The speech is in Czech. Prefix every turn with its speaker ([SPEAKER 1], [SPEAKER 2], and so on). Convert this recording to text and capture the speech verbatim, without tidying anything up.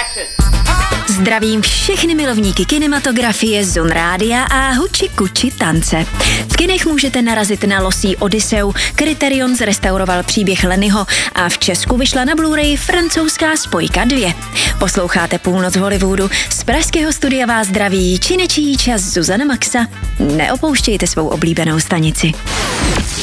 [SPEAKER 1] Zdravím všechny milovníky kinematografie, Zone Rádia a Huči Kuči tance. V kinech můžete narazit na losí Odysseu, Criterion zrestauroval příběh Lennyho a v Česku vyšla na Blu-ray francouzská spojka dvě. Posloucháte Půlnoc v Hollywoodu, z pražského studia vás zdraví činečí čas Zuzana Maxa. Neopouštějte svou oblíbenou stanici.